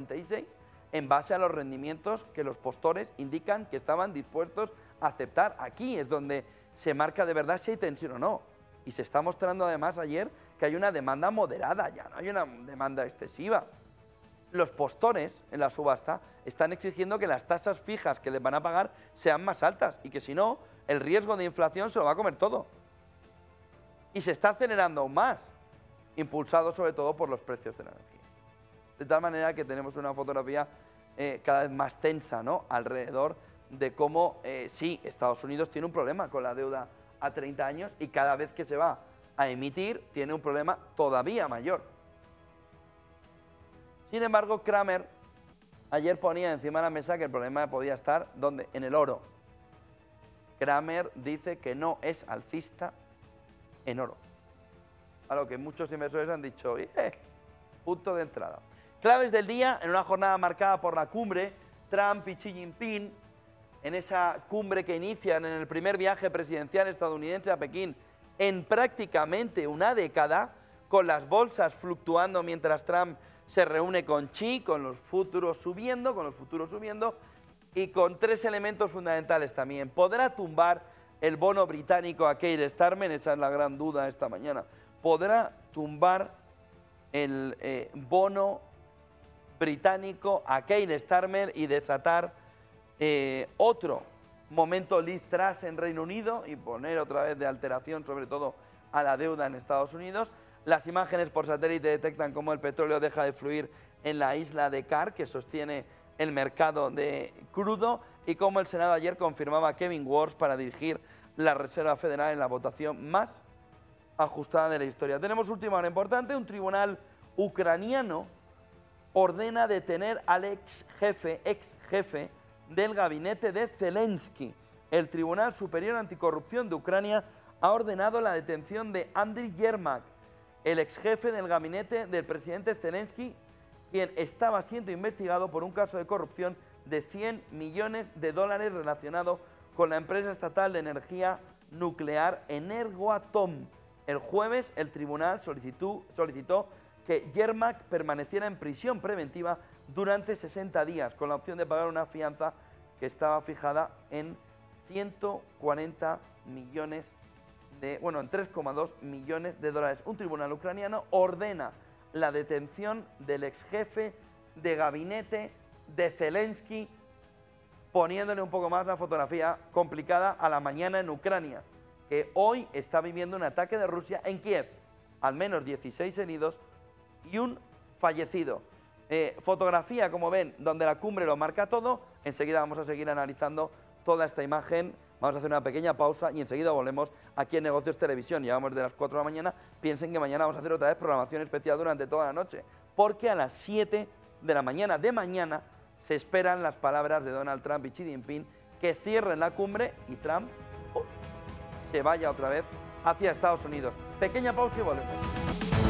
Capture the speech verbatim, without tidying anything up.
noventa y seis en base a los rendimientos que los postores indican que estaban dispuestos a aceptar. Aquí es donde se marca de verdad si hay tensión o no. Y se está mostrando además ayer que hay una demanda moderada, ya no hay una demanda excesiva. Los postores en la subasta están exigiendo que las tasas fijas que les van a pagar sean más altas y que si no, el riesgo de inflación se lo va a comer todo. Y se está acelerando aún más, impulsado sobre todo por los precios de la energía. De tal manera que tenemos una fotografía eh, cada vez más tensa, ¿no?, alrededor de cómo, eh, sí, Estados Unidos tiene un problema con la deuda a treinta años y cada vez que se va a emitir tiene un problema todavía mayor. Sin embargo, Cramer ayer ponía encima de la mesa que el problema podía estar, ¿dónde? En el oro. Cramer dice que no es alcista en oro. A lo que muchos inversores han dicho, ¡eh! Punto de entrada. Claves del día, en una jornada marcada por la cumbre, Trump y Xi Jinping, en esa cumbre que inician en el primer viaje presidencial estadounidense a Pekín en prácticamente una década, con las bolsas fluctuando mientras Trump se reúne con Xi, con los futuros subiendo, con los futuros subiendo, y con tres elementos fundamentales también. ¿Podrá tumbar el bono británico a Keir Starmer? Esa es la gran duda esta mañana. ¿Podrá tumbar el eh, bono británico a Keir Starmer y desatar eh, otro momento Liz Truss en Reino Unido y poner otra vez de alteración sobre todo a la deuda en Estados Unidos? Las imágenes por satélite detectan cómo el petróleo deja de fluir en la isla de Kar, que sostiene el mercado de crudo, y cómo el Senado ayer confirmaba a Kevin Warsh para dirigir la Reserva Federal en la votación más ajustada de la historia. Tenemos última hora importante, un tribunal ucraniano ordena detener al ex jefe, ex jefe del gabinete de Zelensky. El Tribunal Superior Anticorrupción de Ucrania ha ordenado la detención de Andriy Yermak, el ex jefe del gabinete del presidente Zelensky, quien estaba siendo investigado por un caso de corrupción de cien millones de dólares relacionado con la empresa estatal de energía nuclear Energoatom. El jueves el tribunal solicitó, solicitó que Yermak permaneciera en prisión preventiva durante sesenta días, con la opción de pagar una fianza que estaba fijada en ciento cuarenta millones de, bueno, en tres coma dos millones de dólares. Un tribunal ucraniano ordena la detención del ex jefe de gabinete de Zelensky, poniéndole un poco más la fotografía complicada a la mañana en Ucrania, que hoy está viviendo un ataque de Rusia en Kiev, al menos dieciséis heridos y un fallecido. Eh, fotografía, como ven, donde la cumbre lo marca todo. Enseguida vamos a seguir analizando toda esta imagen. Vamos a hacer una pequeña pausa y enseguida volvemos aquí en Negocios Televisión. Llevamos de las cuatro de la mañana. Piensen que mañana vamos a hacer otra vez programación especial durante toda la noche, porque a las siete de la mañana de mañana se esperan las palabras de Donald Trump y Xi Jinping que cierren la cumbre y Trump oh, se vaya otra vez hacia Estados Unidos. Pequeña pausa y volvemos.